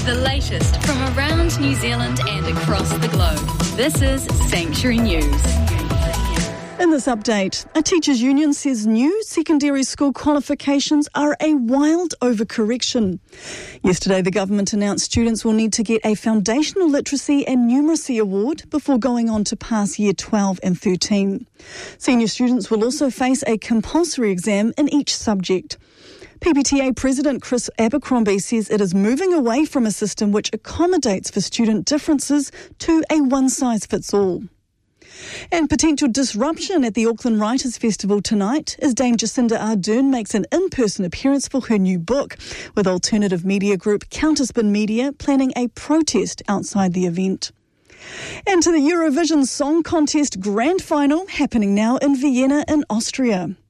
the latest from around New Zealand and across the globe. This is Sanctuary News. In this update, a teachers' union says new secondary school qualifications are a wild overcorrection. Yesterday, the government announced students will need to get a foundational literacy and numeracy award before going on to pass year 12 and 13. Senior students will also face a compulsory exam in each subject. PPTA President Chris Abercrombie says it is moving away from a system which accommodates for student differences to a one-size-fits-all. And potential disruption at the Auckland Writers' Festival tonight as Dame Jacinda Ardern makes an in-person appearance for her new book, with alternative media group Counterspin Media planning a protest outside the event. And to the Eurovision Song Contest Grand Final happening now in Vienna in Austria.